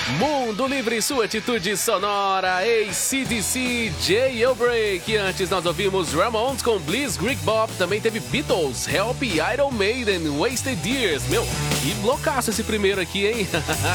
Mundo Livre, sua atitude sonora, AC/DC, Jailbreak. Antes nós ouvimos Ramones com Bliss, Greek Bop. Também teve Beatles, Help, Iron Maiden, Wasted Years. Meu, que blocaço esse primeiro aqui, hein?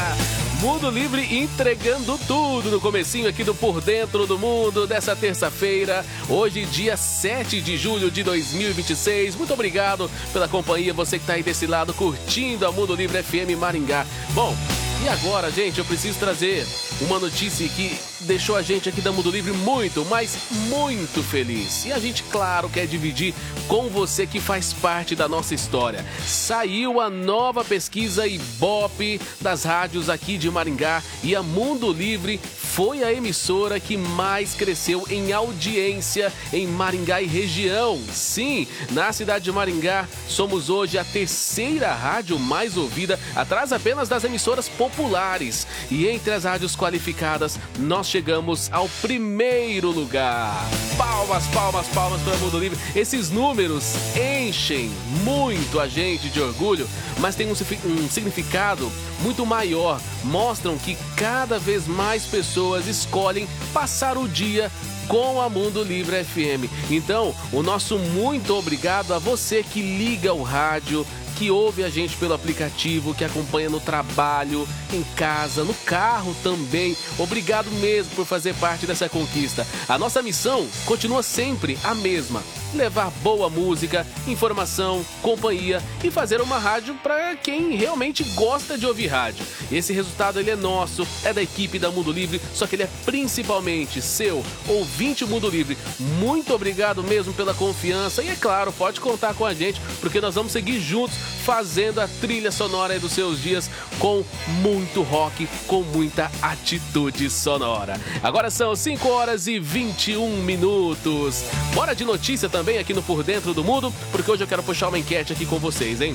Mundo Livre entregando tudo no comecinho aqui do Por Dentro do Mundo dessa terça-feira, hoje dia 7 de julho de 2026. Muito obrigado pela companhia, você que tá aí desse lado curtindo a Mundo Livre FM Maringá. Bom, e agora, gente, eu preciso trazer uma notícia que deixou a gente aqui da Mundo Livre muito, mas muito feliz. E a gente, claro, quer dividir com você que faz parte da nossa história. Saiu a nova pesquisa Ibope das rádios aqui de Maringá e a Mundo Livre foi a emissora que mais cresceu em audiência em Maringá e região. Sim, na cidade de Maringá, somos hoje a terceira rádio mais ouvida, atrás apenas das emissoras populares. E entre as rádios qualificadas, nós chegamos ao primeiro lugar. Palmas, palmas, palmas para o Mundo Livre. Esses números enchem muito a gente de orgulho, mas tem um significado muito maior. Mostram que cada vez mais pessoas escolhem passar o dia com a Mundo Livre FM. Então, o nosso muito obrigado a você que liga o rádio, que ouve a gente pelo aplicativo, que acompanha no trabalho, em casa, no carro também. Obrigado mesmo por fazer parte dessa conquista. A nossa missão continua sempre a mesma: levar boa música, informação, companhia e fazer uma rádio para quem realmente gosta de ouvir rádio. Esse resultado ele é nosso, é da equipe da Mundo Livre, só que ele é principalmente seu, ouvinte Mundo Livre. Muito obrigado mesmo pela confiança e, é claro, pode contar com a gente, porque nós vamos seguir juntos fazendo a trilha sonora aí dos seus dias com muito rock, com muita atitude sonora. Agora são 5 horas e 21 minutos. Bora de notícia também aqui no Por Dentro do Mundo, porque hoje eu quero puxar uma enquete aqui com vocês, hein?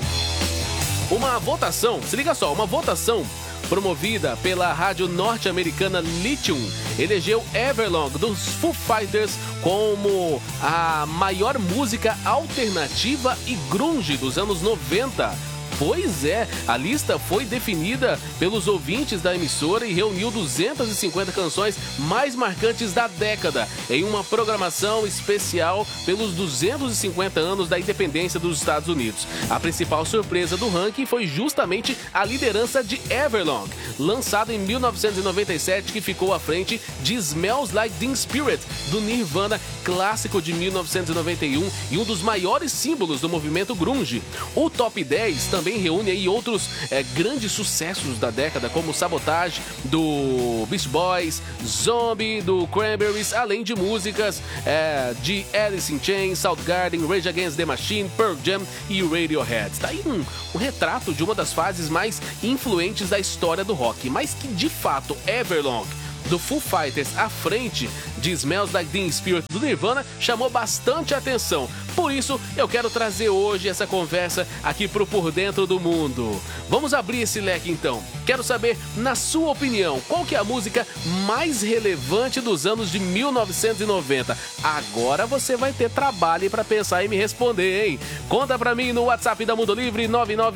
Uma votação, se liga só, uma votação promovida pela rádio norte-americana Lithium elegeu Everlong dos Foo Fighters como a maior música alternativa e grunge dos anos 90. Pois é, a lista foi definida pelos ouvintes da emissora e reuniu 250 canções mais marcantes da década em uma programação especial pelos 250 anos da independência dos Estados Unidos. A principal surpresa do ranking foi justamente a liderança de Everlong, lançado em 1997, que ficou à frente de Smells Like Teen Spirit, do Nirvana, clássico de 1991 e um dos maiores símbolos do movimento grunge. O Top 10 também reúne aí outros grandes sucessos da década, como Sabotage, do Beach Boys, Zombie, do Cranberries, além de músicas de Alice in Chains, Soundgarden, Rage Against the Machine, Pearl Jam e Radiohead. Tá aí um retrato de uma das fases mais influentes da história do rock, mas que de fato Everlong do Foo Fighters à frente de Smells Like Teen Spirit do Nirvana chamou bastante atenção. Por isso, eu quero trazer hoje essa conversa aqui pro Por Dentro do Mundo. Vamos abrir esse leque então. Quero saber, na sua opinião, qual que é a música mais relevante dos anos de 1990? Agora você vai ter trabalho para pensar e me responder, hein? Conta pra mim no WhatsApp da Mundo Livre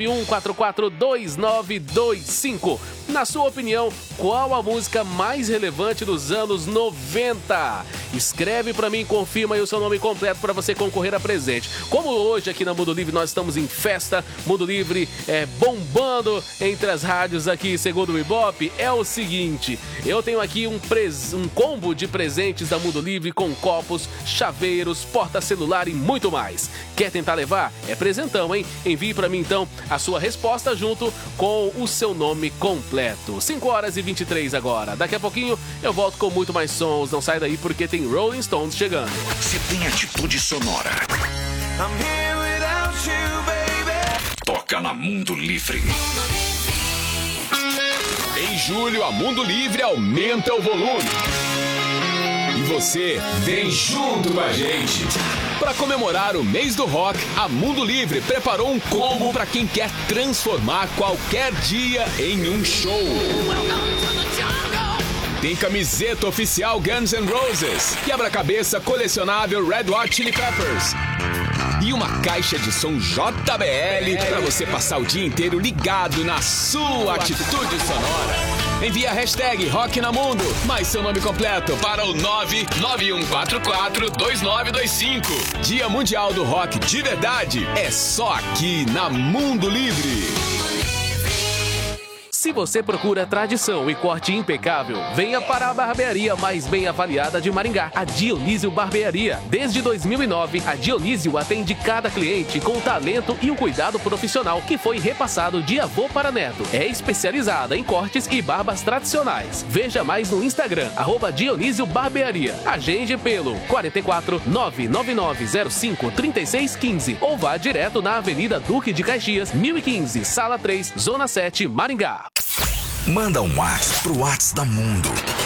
991442925. Na sua opinião, qual a música mais relevante dos anos 90? Escreve pra mim, confirma aí o seu nome completo para você concorrer a presente. Como hoje aqui na Mundo Livre nós estamos em festa, Mundo Livre bombando entre as rádios aqui, segundo o Ibope, é o seguinte: eu tenho aqui um combo de presentes da Mundo Livre com copos, chaveiros, porta-celular e muito mais. Quer tentar levar? É presentão, hein? Envie pra mim então a sua resposta junto com o seu nome completo. 5 horas e 23 agora. Daqui a pouquinho eu volto com muito mais sons. Não sai daí porque tem Rolling Stones chegando. Você tem atitude sonora. I'm here without you, baby. Toca na Mundo Livre. Em julho, a Mundo Livre aumenta o volume. E você vem junto com a gente. Para comemorar o mês do rock, a Mundo Livre preparou um combo para quem quer transformar qualquer dia em um show. Tem camiseta oficial Guns N' Roses, quebra-cabeça colecionável Red Hot Chili Peppers, e uma caixa de som JBL para você passar o dia inteiro ligado na sua atitude sonora. Envie a hashtag Rock na Mundo, mais seu nome completo para o 991442925. Dia Mundial do Rock de verdade é só aqui na Mundo Livre. Se você procura tradição e corte impecável, venha para a barbearia mais bem avaliada de Maringá, a Dionísio Barbearia. Desde 2009, a Dionísio atende cada cliente com o talento e o cuidado profissional que foi repassado de avô para neto. É especializada em cortes e barbas tradicionais. Veja mais no Instagram, @Dionísio Barbearia. Agende pelo 44 99905 3615 ou vá direto na Avenida Duque de Caxias, 1015, Sala 3, Zona 7, Maringá. Manda um WhatsApp pro WhatsApp da Mundo.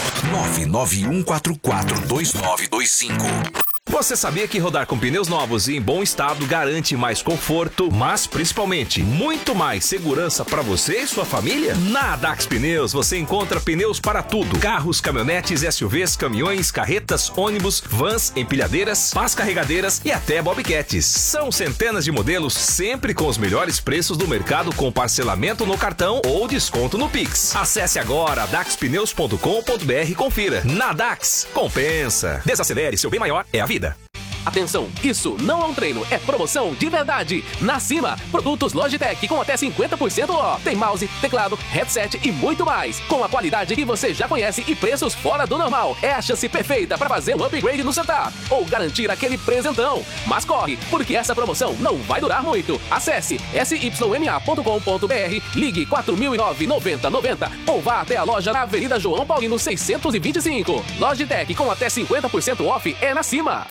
991442925. Você sabia que rodar com pneus novos e em bom estado garante mais conforto, mas principalmente muito mais segurança para você e sua família? Na Dax Pneus você encontra pneus para tudo: carros, caminhonetes, SUVs, caminhões, carretas, ônibus, vans, empilhadeiras, pás carregadeiras e até bobcats. São centenas de modelos, sempre com os melhores preços do mercado, com parcelamento no cartão ou desconto no Pix. Acesse agora daxpneus.com.br e confira. Na Dax, compensa. Desacelere, seu bem maior é a vida. Atenção, isso não é um treino, é promoção de verdade. Na Cima, produtos Logitech com até 50% off. Tem mouse, teclado, headset e muito mais. Com a qualidade que você já conhece e preços fora do normal. É a chance perfeita para fazer um upgrade no setup ou garantir aquele presentão. Mas corre, porque essa promoção não vai durar muito. Acesse syma.com.br, ligue 4009-9090 ou vá até a loja na Avenida João Paulino 625. Logitech com até 50% off é na Cima.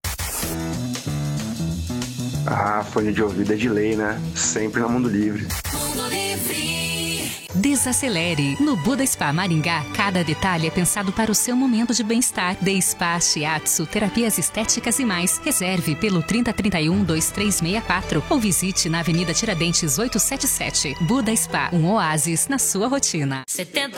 Ah, fone de ouvido é de lei, né? Sempre na Mundo Livre. Mundo Livre. Desacelere. No Buda Spa Maringá, cada detalhe é pensado para o seu momento de bem-estar. De Spa, Shiatsu, terapias estéticas e mais. Reserve pelo 3031-2364 ou visite na Avenida Tiradentes 877. Buda Spa, um oásis na sua rotina. 70